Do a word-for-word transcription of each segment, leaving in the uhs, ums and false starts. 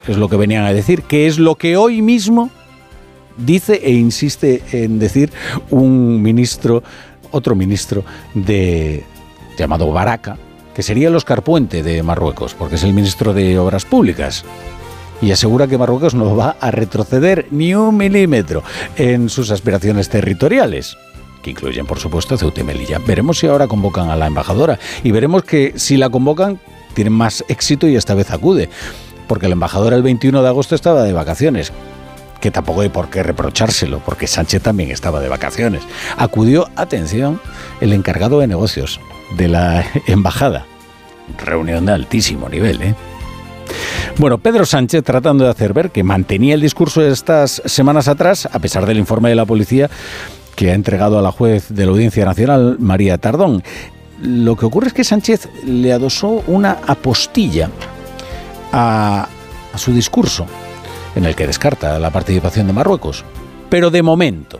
es lo que venían a decir, que es lo que hoy mismo dice e insiste en decir un ministro, otro ministro de llamado Baraka, que sería el Óscar Puente de Marruecos, porque es el ministro de Obras Públicas. Y asegura que Marruecos no va a retroceder ni un milímetro en sus aspiraciones territoriales, que incluyen, por supuesto, Ceuta y Melilla. Veremos si ahora convocan a la embajadora y veremos que si la convocan tienen más éxito y esta vez acude, porque la embajadora el veintiuno de agosto estaba de vacaciones, que tampoco hay por qué reprochárselo, porque Sánchez también estaba de vacaciones. Acudió, atención, el encargado de negocios de la embajada. Reunión de altísimo nivel, ¿eh? Bueno, Pedro Sánchez tratando de hacer ver que mantenía el discurso de estas semanas atrás, a pesar del informe de la policía que ha entregado a la juez de la Audiencia Nacional, María Tardón. Lo que ocurre es que Sánchez le adosó una apostilla a, a su discurso, en el que descarta la participación de Marruecos. Pero de momento,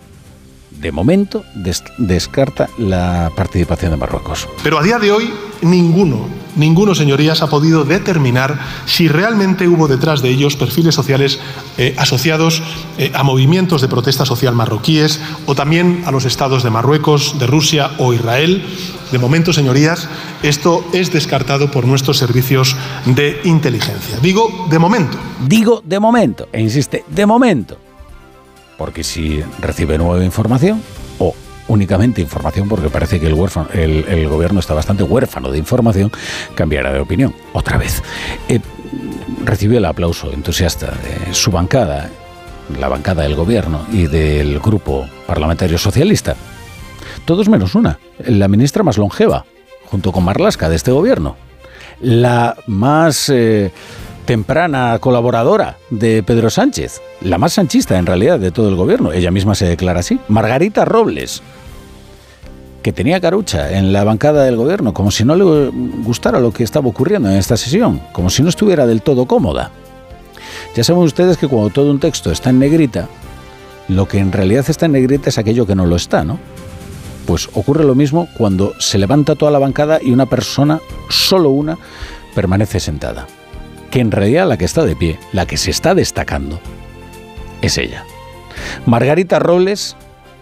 de momento des- descarta la participación de Marruecos. Pero a día de hoy, ninguno, ninguno, señorías, ha podido determinar si realmente hubo detrás de ellos perfiles sociales eh, asociados eh, a movimientos de protesta social marroquíes o también a los estados de Marruecos, de Rusia o Israel. De momento, señorías, esto es descartado por nuestros servicios de inteligencia. Digo de momento. Digo de momento, e insiste, de momento. Porque si recibe nueva información, o únicamente información, porque parece que el, huérfano, el, el gobierno está bastante huérfano de información, cambiará de opinión, otra vez. Eh, recibió el aplauso entusiasta de su bancada, la bancada del gobierno y del grupo parlamentario socialista. Todos menos una, la ministra más longeva, junto con Marlaska, de este gobierno. La más eh, temprana colaboradora de Pedro Sánchez, la más sanchista en realidad de todo el gobierno, ella misma se declara así, Margarita Robles, que tenía carucha en la bancada del gobierno, como si no le gustara lo que estaba ocurriendo en esta sesión, como si no estuviera del todo cómoda. Ya saben ustedes que cuando todo un texto está en negrita, lo que en realidad está en negrita es aquello que no lo está, ¿no? Pues ocurre lo mismo cuando se levanta toda la bancada y una persona, solo una, permanece sentada. Que en realidad la que está de pie, la que se está destacando, es ella. Margarita Robles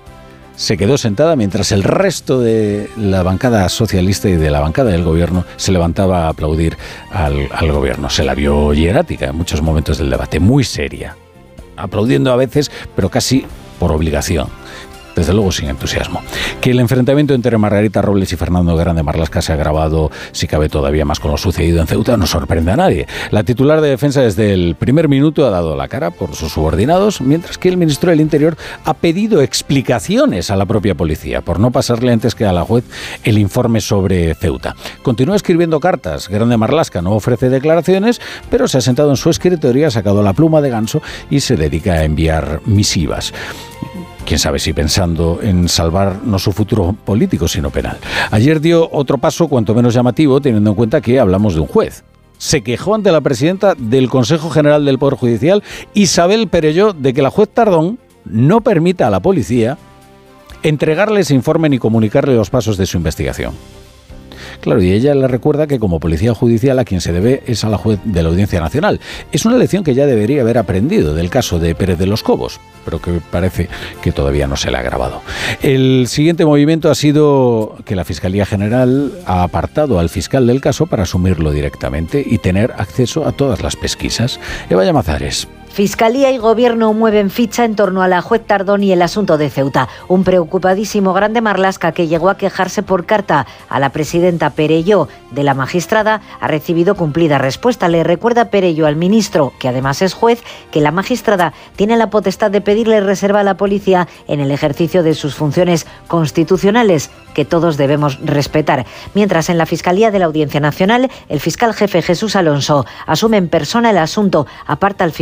se quedó sentada mientras el resto de la bancada socialista y de la bancada del gobierno se levantaba a aplaudir al, al gobierno. Se la vio hierática en muchos momentos del debate, muy seria, aplaudiendo a veces, pero casi por obligación. Desde luego sin entusiasmo. Que el enfrentamiento entre Margarita Robles y Fernando Grande Marlaska se ha agravado, si cabe todavía más con lo sucedido en Ceuta, no sorprende a nadie. La titular de Defensa desde el primer minuto ha dado la cara por sus subordinados, mientras que el ministro del Interior ha pedido explicaciones a la propia policía por no pasarle antes que a la juez el informe sobre Ceuta. Continúa escribiendo cartas. Grande Marlaska no ofrece declaraciones, pero se ha sentado en su escritorio, ha sacado la pluma de ganso y se dedica a enviar misivas. Quién sabe si pensando en salvar no su futuro político, sino penal. Ayer dio otro paso cuanto menos llamativo, teniendo en cuenta que hablamos de un juez. Se quejó ante la presidenta del Consejo General del Poder Judicial, Isabel Perelló, de que la juez Tardón no permita a la policía entregarle ese informe ni comunicarle los pasos de su investigación. Claro, y ella le recuerda que como policía judicial a quien se debe es a la juez de la Audiencia Nacional. Es una lección que ya debería haber aprendido del caso de Pérez de los Cobos, pero que parece que todavía no se le ha grabado. El siguiente movimiento ha sido que la Fiscalía General ha apartado al fiscal del caso para asumirlo directamente y tener acceso a todas las pesquisas. Eva Llamazares. Fiscalía y Gobierno mueven ficha en torno a la juez Tardón y el asunto de Ceuta. Un preocupadísimo Grande Marlaska, que llegó a quejarse por carta a la presidenta Perelló de la magistrada, ha recibido cumplida respuesta. Le recuerda Perelló al ministro, que además es juez, que la magistrada tiene la potestad de pedirle reserva a la policía en el ejercicio de sus funciones constitucionales, que todos debemos respetar. Mientras, en la Fiscalía de la Audiencia Nacional, el fiscal jefe Jesús Alonso asume en persona el asunto, aparta al fiscal del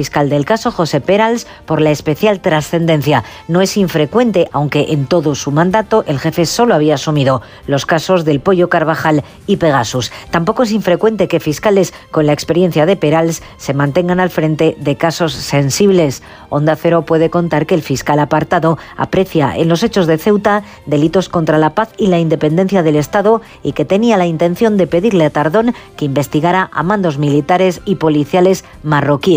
caso José Perals por la especial trascendencia. No es infrecuente, aunque en todo su mandato el jefe solo había asumido los casos del Pollo Carvajal y Pegasus. Tampoco es infrecuente que fiscales con la experiencia de Perals se mantengan al frente de casos sensibles. Onda Cero puede contar que el fiscal apartado aprecia en los hechos de Ceuta delitos contra la paz y la independencia del Estado y que tenía la intención de pedirle a Tardón que investigara a mandos militares y policiales marroquíes.